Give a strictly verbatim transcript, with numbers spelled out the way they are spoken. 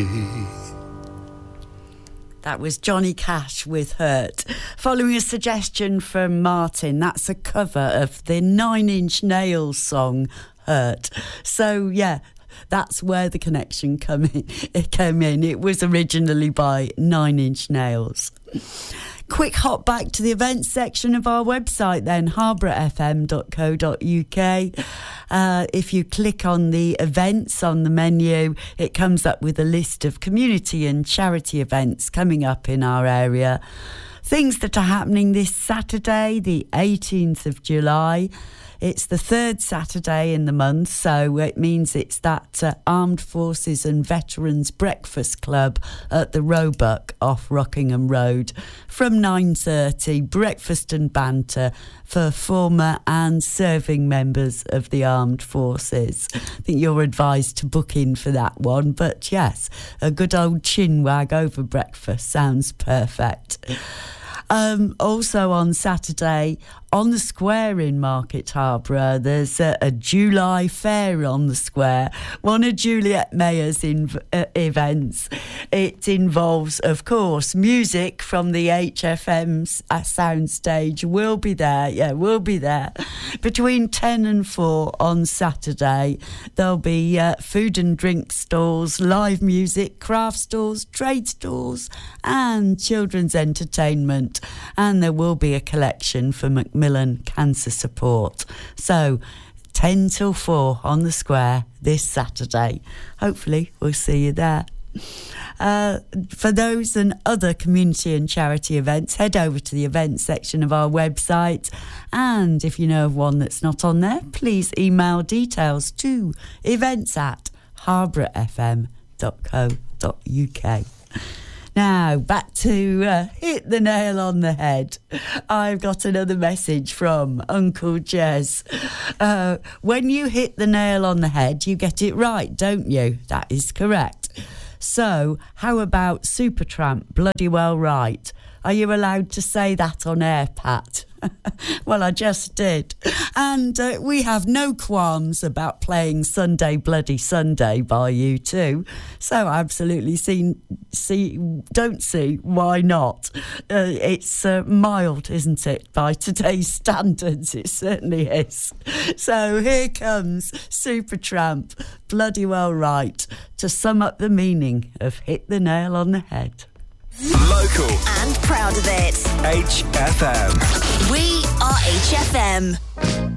That was Johnny Cash with Hurt. Following a suggestion from Martin, that's a cover of the Nine Inch Nails song Hurt. So, yeah, that's where the connection come in, it came in. It was originally by Nine Inch Nails. Quick hop back to the events section of our website then, harborough f m dot co dot u k. Uh, if you click on the events on the menu, it comes up with a list of community and charity events coming up in our area. Things that are happening this Saturday, the eighteenth of July. It's the third Saturday in the month, so it means it's that uh, Armed Forces and Veterans Breakfast Club at the Roebuck off Rockingham Road. From nine thirty, breakfast and banter for former and serving members of the Armed Forces. I think you're advised to book in for that one, but yes, a good old chinwag over breakfast sounds perfect. Um, also on Saturday, on the square in Market Harborough, there's a, a July fair on the square, one of Juliet Mayer's in, uh, events. It involves, of course, music from the H F M's uh, soundstage. We'll be there, yeah, we'll be there. Between ten and four on Saturday, there'll be uh, food and drink stalls, live music, craft stalls, trade stalls, and children's entertainment. And there will be a collection for Macmillan Cancer Support. So, ten till four on the square this Saturday. Hopefully, we'll see you there. Uh, for those and other community and charity events, head over to the events section of our website. And if you know of one that's not on there, please email details to events at harborough f m dot co dot u k. Now, back to uh, hit the nail on the head. I've got another message from Uncle Jez. Uh, when you hit the nail on the head, you get it right, don't you? That is correct. So, how about Supertramp, Bloody Well Right? Are you allowed to say that on air, Pat? Well, I just did. And uh, we have no qualms about playing Sunday Bloody Sunday by U two. So absolutely see, see, don't see why not. Uh, it's uh, mild, isn't it, by today's standards? It certainly is. So here comes Supertramp, Bloody Well Right, to sum up the meaning of Hit the Nail on the Head. Local and proud of it. H F M. We are H F M.